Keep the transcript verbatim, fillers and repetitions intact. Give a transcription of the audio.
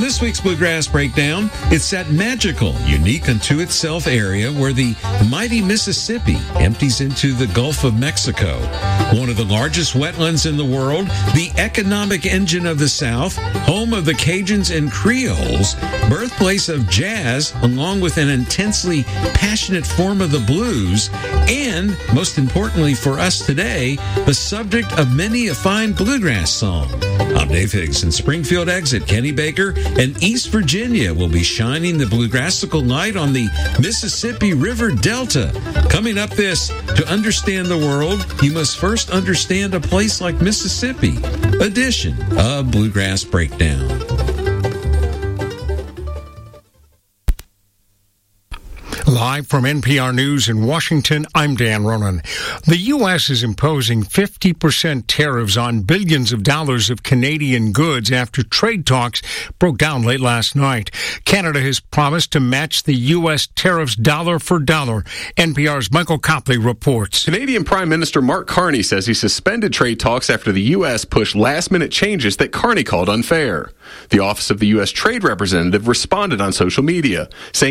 this week's Bluegrass Breakdown, it's that magical, unique unto itself area where the mighty Mississippi empties into the Gulf of Mexico. One of the largest wetlands in the world, the economic engine of the South, home of the Cajuns and Creoles, birthplace of jazz, along with an intensely passionate form of the blues, and, most importantly for us today, the subject of many a fine bluegrass song. I'm Dave Higgs, and Springfield Exit, Kenny Baker, and East Virginia will be shining the bluegrassical light on the Mississippi River Delta. Coming up this, to understand the world, you must first understand a place like Mississippi. Edition of Bluegrass Breakdown. Live from N P R News in Washington, I'm Dan Ronan. The U S is imposing fifty percent tariffs on billions of dollars of Canadian goods after trade talks broke down late last night. Canada has promised to match the U S tariffs dollar for dollar. N P R's Michael Copley reports. Canadian Prime Minister Mark Carney says he suspended trade talks after the U S pushed last-minute changes that Carney called unfair. The Office of the U S Trade Representative responded on social media, saying